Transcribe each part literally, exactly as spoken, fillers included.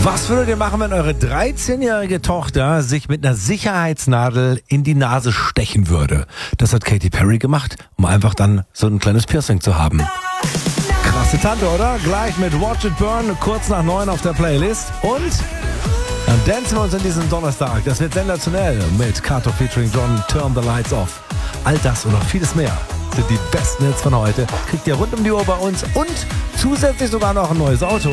Was würdet ihr machen, wenn eure dreizehnjährige Tochter sich mit einer Sicherheitsnadel in die Nase stechen würde? Das hat Katy Perry gemacht, um einfach dann so ein kleines Piercing zu haben. Krasse Tante, oder? Gleich mit Watch It Burn, kurz nach neun auf der Playlist. Und dann dancen wir uns in diesem Donnerstag. Das wird sensationell mit Kato featuring John, Turn the Lights Off. All das und noch vieles mehr sind die besten Hits von heute. Kriegt ihr rund um die Uhr bei uns und zusätzlich sogar noch ein neues Auto.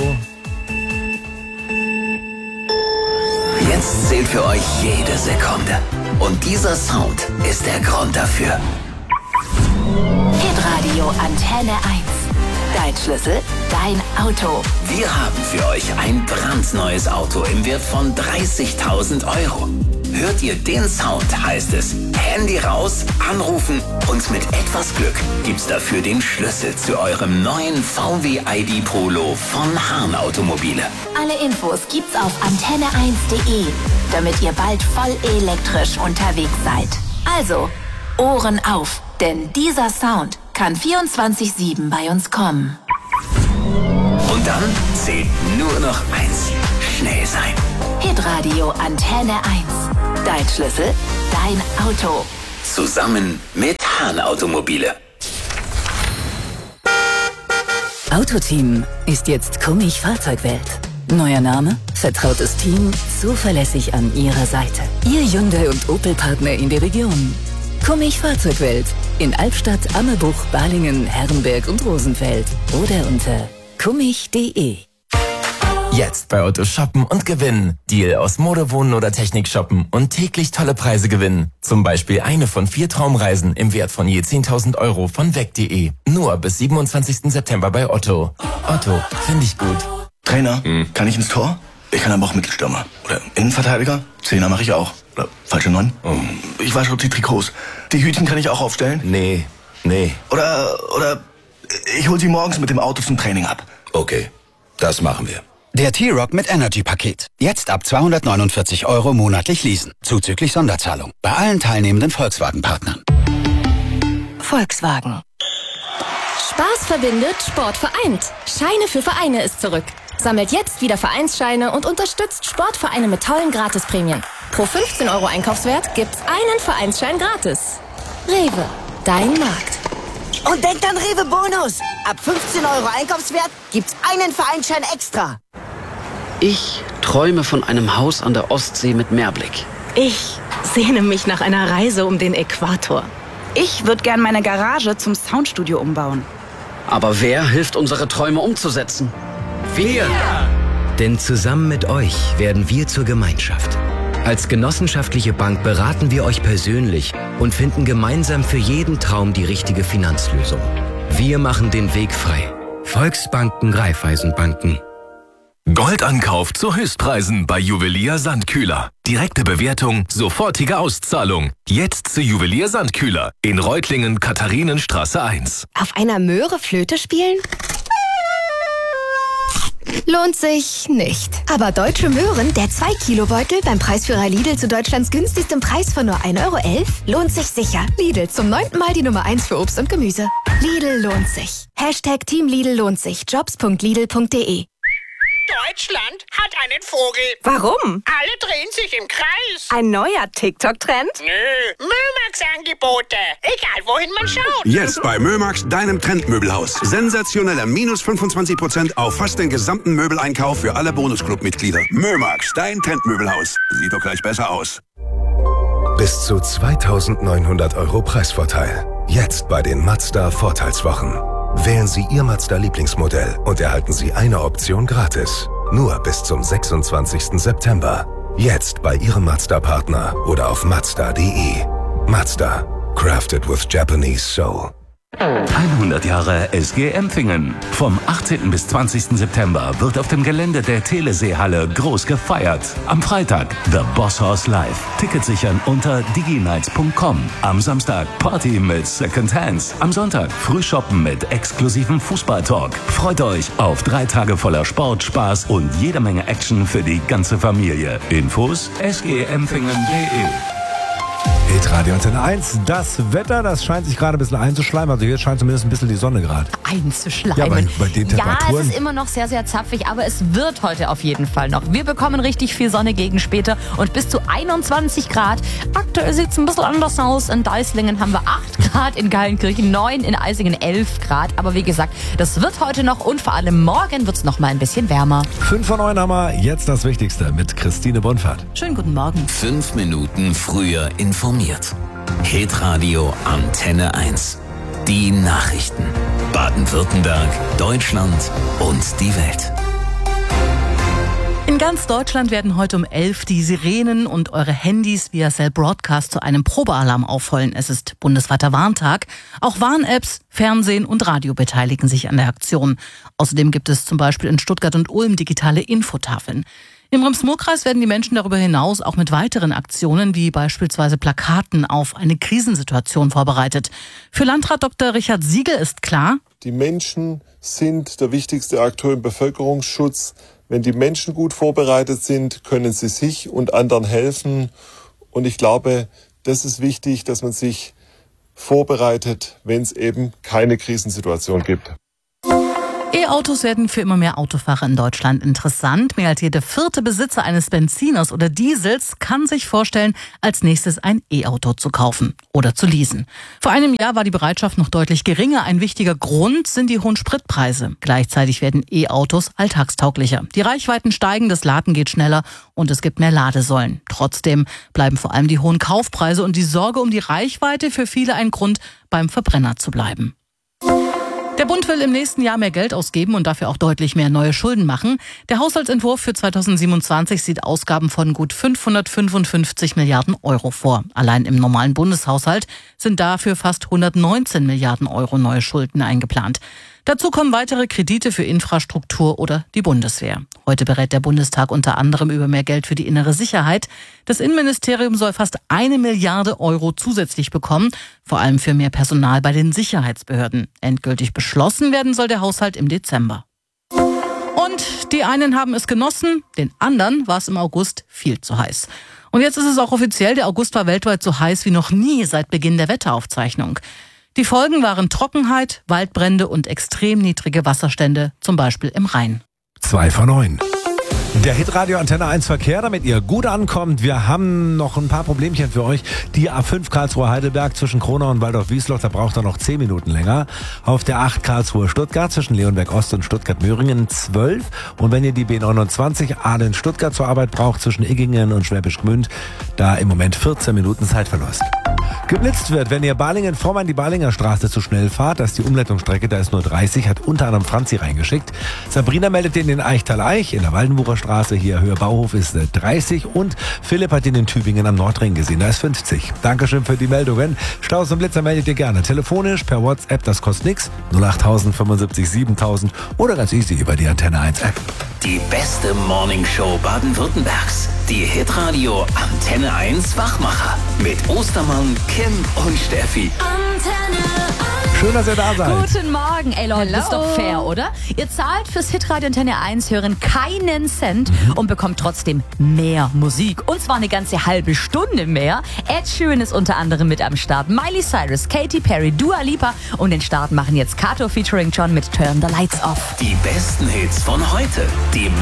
Jetzt zählt für euch jede Sekunde. Und dieser Sound ist der Grund dafür. Hitradio Antenne eins. Dein Schlüssel, dein Auto. Wir haben für euch ein brandneues Auto im Wert von dreißigtausend Euro. Hört ihr den Sound, heißt es Handy raus, anrufen und mit etwas Glück gibt's dafür den Schlüssel zu eurem neuen V W I D Polo von Hahn Automobile. Alle Infos gibt's auf antenne eins punkt de, damit ihr bald voll elektrisch unterwegs seid. Also, Ohren auf, denn dieser Sound kann vierundzwanzig sieben bei uns kommen. Und dann zählt nur noch eins: schnell sein. Hitradio Antenne eins. Dein Schlüssel, dein Auto. Zusammen mit Hahn Automobile. Autoteam ist jetzt Kummich Fahrzeugwelt. Neuer Name, vertrautes Team, zuverlässig an Ihrer Seite. Ihr Hyundai und Opel-Partner in der Region. Kummich Fahrzeugwelt in Albstadt, Ammerbuch, Balingen, Herrenberg und Rosenfeld. Oder unter kummich punkt de. Jetzt bei Otto shoppen und gewinnen. Deal aus Mode, Wohnen oder Technik shoppen und täglich tolle Preise gewinnen. Zum Beispiel eine von vier Traumreisen im Wert von je zehntausend Euro von weg punkt de. Nur bis siebenundzwanzigsten September bei Otto. Otto, finde ich gut. Trainer, hm. kann ich ins Tor? Ich kann aber auch Mittelstürmer. Oder Innenverteidiger? Zehner mache ich auch. Oder falsche Neun? Oh. Ich wasche die Trikots. Die Hütchen kann ich auch aufstellen? Nee, nee. Oder, oder ich hol sie morgens mit dem Auto zum Training ab. Okay, das machen wir. Der T-Rock mit Energy-Paket. Jetzt ab zweihundertneunundvierzig Euro monatlich leasen. Zuzüglich Sonderzahlung. Bei allen teilnehmenden Volkswagen-Partnern. Volkswagen. Spaß verbindet, Sport vereint. Scheine für Vereine ist zurück. Sammelt jetzt wieder Vereinsscheine und unterstützt Sportvereine mit tollen Gratisprämien. Pro fünfzehn Euro Einkaufswert gibt's einen Vereinsschein gratis. Rewe, dein Markt. Und denkt an Rewe Bonus. Ab fünfzehn Euro Einkaufswert gibt's einen Vereinsschein extra. Ich träume von einem Haus an der Ostsee mit Meerblick. Ich sehne mich nach einer Reise um den Äquator. Ich würde gern meine Garage zum Soundstudio umbauen. Aber wer hilft, unsere Träume umzusetzen? Wir! Denn zusammen mit euch werden wir zur Gemeinschaft. Als genossenschaftliche Bank beraten wir euch persönlich und finden gemeinsam für jeden Traum die richtige Finanzlösung. Wir machen den Weg frei. Volksbanken, Raiffeisenbanken. Goldankauf zu Höchstpreisen bei Juwelier Sandkühler. Direkte Bewertung, sofortige Auszahlung. Jetzt zu Juwelier Sandkühler in Reutlingen, Katharinenstraße eins. Auf einer Möhre Flöte spielen? Lohnt sich nicht. Aber Deutsche Möhren, der zwei Kilo Beutel beim Preisführer Lidl zu Deutschlands günstigstem Preis von nur ein Euro elf, lohnt sich sicher. Lidl, zum neunten Mal die Nummer eins für Obst und Gemüse. Lidl lohnt sich. Hashtag Team Lidl lohnt sich. Jobs punkt lidl punkt de. Deutschland hat einen Vogel. Warum? Alle drehen sich im Kreis. Ein neuer TikTok-Trend? Nö, Mömax-Angebote. Egal, wohin man schaut. Jetzt bei Mömax, deinem Trendmöbelhaus. Sensationeller minus fünfundzwanzig Prozent auf fast den gesamten Möbeleinkauf für alle Bonusclub-Mitglieder. Mömax, dein Trendmöbelhaus. Sieht doch gleich besser aus. Bis zu zweitausendneunhundert Euro Preisvorteil. Jetzt bei den Mazda Vorteilswochen. Wählen Sie Ihr Mazda-Lieblingsmodell und erhalten Sie eine Option gratis. Nur bis zum sechsundzwanzigsten September. Jetzt bei Ihrem Mazda-Partner oder auf mazda punkt de. Mazda. Crafted with Japanese soul. hundert Jahre S G Empfingen. Vom achtzehnten bis zwanzigsten September wird auf dem Gelände der Teleseehalle groß gefeiert. Am Freitag The Boss House Live. Tickets sichern unter diginights punkt com. Am Samstag Party mit Second Hands. Am Sonntag Frühshoppen mit exklusivem Fußballtalk. Freut euch auf drei Tage voller Sport, Spaß und jede Menge Action für die ganze Familie. Infos s g empfingen punkt de. Hitradio Antenne eins. Das Wetter, das scheint sich gerade ein bisschen einzuschleimen. Also hier scheint zumindest ein bisschen die Sonne gerade. Einzuschleimen. Ja, bei, bei den Temperaturen. Ja, es ist immer noch sehr, sehr zapfig, aber es wird heute auf jeden Fall noch. Wir bekommen richtig viel Sonne gegen später und bis zu einundzwanzig Grad. Aktuell sieht es ein bisschen anders aus. In Deislingen haben wir acht Grad, in Geilenkirchen neun, in Eisingen elf Grad. Aber wie gesagt, das wird heute noch und vor allem morgen wird es noch mal ein bisschen wärmer. fünf vor neun haben wir jetzt das Wichtigste mit Christine Bonfahrt. Schönen guten Morgen. Fünf Minuten früher informiert. Hitradio Antenne eins. Die Nachrichten. Baden-Württemberg, Deutschland und die Welt. In ganz Deutschland werden heute um elf die Sirenen und eure Handys via Cell Broadcast zu einem Probealarm aufheulen. Es ist bundesweiter Warntag. Auch Warn-Apps, Fernsehen und Radio beteiligen sich an der Aktion. Außerdem gibt es zum Beispiel in Stuttgart und Ulm digitale Infotafeln. Im Rems-Murr-Kreis werden die Menschen darüber hinaus auch mit weiteren Aktionen wie beispielsweise Plakaten auf eine Krisensituation vorbereitet. Für Landrat Doktor Richard Siegel ist klar: Die Menschen sind der wichtigste Akteur im Bevölkerungsschutz. Wenn die Menschen gut vorbereitet sind, können sie sich und anderen helfen. Und ich glaube, das ist wichtig, dass man sich vorbereitet, wenn es eben keine Krisensituation gibt. E-Autos werden für immer mehr Autofahrer in Deutschland interessant. Mehr als jeder vierte Besitzer eines Benziners oder Diesels kann sich vorstellen, als nächstes ein E-Auto zu kaufen oder zu leasen. Vor einem Jahr war die Bereitschaft noch deutlich geringer. Ein wichtiger Grund sind die hohen Spritpreise. Gleichzeitig werden E-Autos alltagstauglicher. Die Reichweiten steigen, das Laden geht schneller und es gibt mehr Ladesäulen. Trotzdem bleiben vor allem die hohen Kaufpreise und die Sorge um die Reichweite für viele ein Grund, beim Verbrenner zu bleiben. Der Bund will im nächsten Jahr mehr Geld ausgeben und dafür auch deutlich mehr neue Schulden machen. Der Haushaltsentwurf für zweitausendsiebenundzwanzig sieht Ausgaben von gut fünfhundertfünfundfünfzig Milliarden Euro vor. Allein im normalen Bundeshaushalt sind dafür fast hundertneunzehn Milliarden Euro neue Schulden eingeplant. Dazu kommen weitere Kredite für Infrastruktur oder die Bundeswehr. Heute berät der Bundestag unter anderem über mehr Geld für die innere Sicherheit. Das Innenministerium soll fast eine Milliarde Euro zusätzlich bekommen, vor allem für mehr Personal bei den Sicherheitsbehörden. Endgültig beschlossen werden soll der Haushalt im Dezember. Und die einen haben es genossen, den anderen war es im August viel zu heiß. Und jetzt ist es auch offiziell, der August war weltweit so heiß wie noch nie seit Beginn der Wetteraufzeichnung. Die Folgen waren Trockenheit, Waldbrände und extrem niedrige Wasserstände, zum Beispiel im Rhein. zwei vor neun. Der Hitradio Antenne eins Verkehr, damit ihr gut ankommt. Wir haben noch ein paar Problemchen für euch. Die A fünf Karlsruhe Heidelberg zwischen Kronau und Waldorf-Wiesloch, da braucht er noch zehn Minuten länger. Auf der acht Karlsruhe Stuttgart zwischen Leonberg Ost und Stuttgart-Möhringen zwölf. Und wenn ihr die B neunundzwanzig Ahlen-Stuttgart zur Arbeit braucht zwischen Iggingen und Schwäbisch Gmünd, da im Moment vierzehn Minuten Zeitverlust. Geblitzt wird, wenn ihr Balingen-Vormann die Balinger Straße zu schnell fahrt, das ist die Umleitungsstrecke, da ist nur dreißig, hat unter anderem Franzi reingeschickt. Sabrina meldet den in Eichtal-Eich, in der Waldenbucher Straße, hier Höher Bauhof ist dreißig und Philipp hat ihn in Tübingen am Nordring gesehen, da ist fünfzig. Dankeschön für die Meldungen. Staus und Blitzer meldet ihr gerne telefonisch, per WhatsApp, das kostet nichts, null acht null null fünfundsiebzig siebentausend oder ganz easy über die Antenne eins App. Die beste Morningshow Baden-Württembergs. Die Hitradio Antenne eins Wachmacher. Mit Ostermann, Kim und Steffi. Schön, dass ihr da seid. Guten Morgen. Ey Leute, das ist doch fair, oder? Ihr zahlt fürs Hitradio Antenne eins hören keinen Cent mhm. und bekommt trotzdem mehr Musik. Und zwar eine ganze halbe Stunde mehr. Ed Sheeran ist unter anderem mit am Start. Miley Cyrus, Katy Perry, Dua Lipa und den Start machen jetzt Kato featuring John mit Turn the Lights Off. Die besten Hits von heute. Die